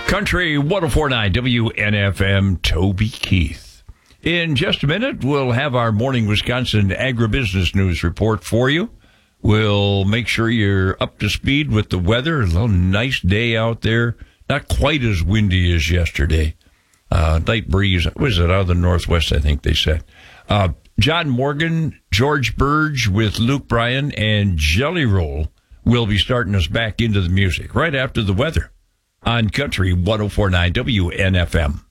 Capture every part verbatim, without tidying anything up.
Country one oh four point nine W N F M, Toby Keith. In just a minute, we'll have our Morning Wisconsin Agribusiness News report for you. We'll make sure you're up to speed with the weather. A little nice day out there. Not quite as windy as yesterday. Uh, light breeze. What is it? Out of the northwest, I think they said. Uh, John Morgan, George Burge with Luke Bryan, and Jelly Roll will be starting us back into the music right after the weather on Country one oh four point nine W N F M.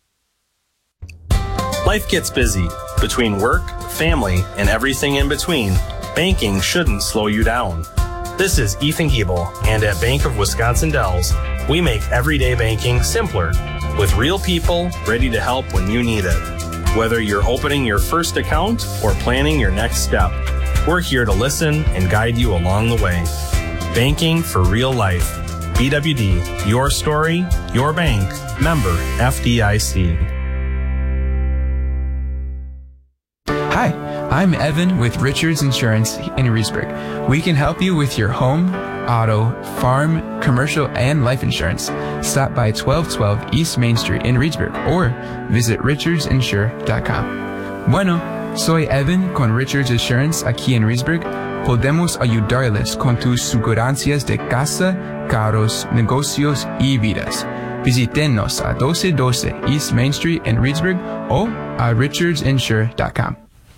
Life gets busy. Between work, family, and everything in between, banking shouldn't slow you down. This is Ethan Giebel, and at Bank of Wisconsin Dells, we make everyday banking simpler, with real people ready to help when you need it. Whether you're opening your first account or planning your next step, we're here to listen and guide you along the way. Banking for real life. B W D, your story, your bank, member F D I C. Hi, I'm Evan with Richards Insurance in Reedsburg. We can help you with your home, auto, farm, commercial, and life insurance. Stop by twelve twelve East Main Street in Reedsburg or visit richards insure dot com. Bueno, soy Evan con Richards Insurance aquí en Reedsburg. Podemos ayudarles con tus asegurancias de casa, carros, negocios y vidas. Visítenos a doce doce East Main Street in Reedsburg o a richards insure dot com.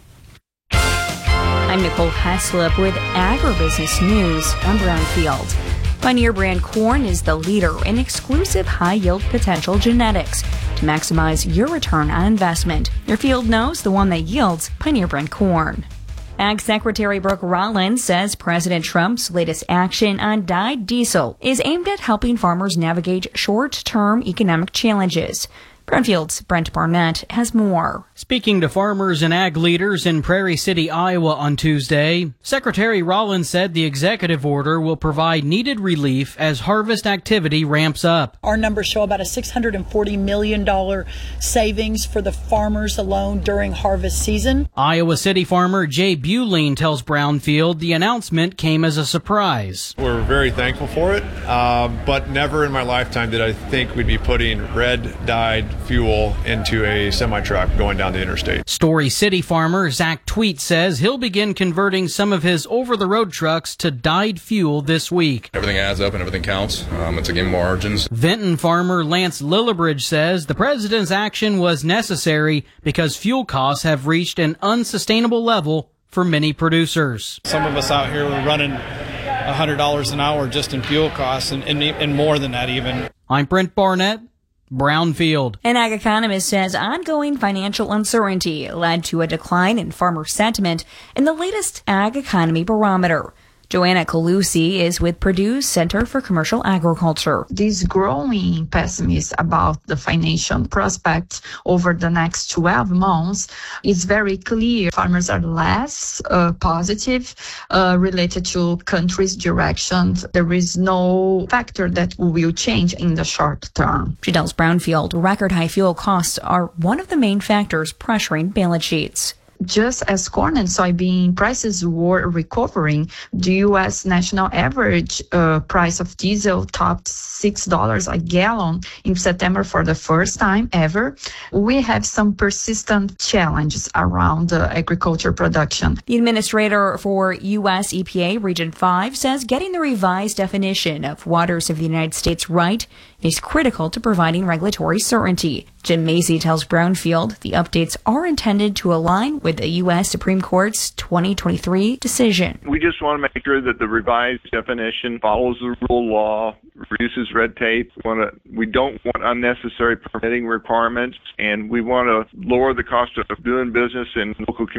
I'm Nicole Heslop with Agribusiness News on Brownfield. Pioneer brand corn is the leader in exclusive high-yield potential genetics to maximize your return on investment. Your field knows the one that yields Pioneer brand corn. Ag Secretary Brooke Rollins says President Trump's latest action on dyed diesel is aimed at helping farmers navigate short-term economic challenges. Brownfield's Brent Barnett has more. Speaking to farmers and ag leaders in Prairie City, Iowa on Tuesday, Secretary Rollins said the executive order will provide needed relief as harvest activity ramps up. Our numbers show about a six hundred forty million dollars savings for the farmers alone during harvest season. Iowa City farmer Jay Buline tells Brownfield the announcement came as a surprise. We're very thankful for it, uh, but never in my lifetime did I think we'd be putting red dyed fuel into a semi-truck going down the interstate. Story City farmer Zach Tweet says he'll begin converting some of his over-the-road trucks to dyed fuel this week. Everything adds up and everything counts. Um, it's a game of margins. Vinton farmer Lance Lillibridge says the president's action was necessary because fuel costs have reached an unsustainable level for many producers. Some of us out here were running one hundred dollars an hour just in fuel costs and, and, and more than that even. I'm Brent Barnett, Brownfield. An ag economist says ongoing financial uncertainty led to a decline in farmer sentiment in the latest Ag Economy Barometer. Joanna Calusi is with Purdue's Center for Commercial Agriculture. This growing pessimism about the financial prospects over the next twelve months is very clear. Farmers are less uh, positive uh, related to country's direction. There is no factor that will change in the short term. She tells Brownfield record high fuel costs are one of the main factors pressuring balance sheets. Just as corn and soybean prices were recovering, the U S national average uh, price of diesel topped six dollars a gallon in September for the first time ever. We have some persistent challenges around uh, agriculture production. The administrator for U S E P A Region five says getting the revised definition of waters of the United States right is critical to providing regulatory certainty. Jim Macy tells Brownfield the updates are intended to align with the U S Supreme Court's twenty twenty-three decision. We just want to make sure that the revised definition follows the rule of law, reduces red tape. We, want to, we don't want unnecessary permitting requirements, and we want to lower the cost of doing business in local communities.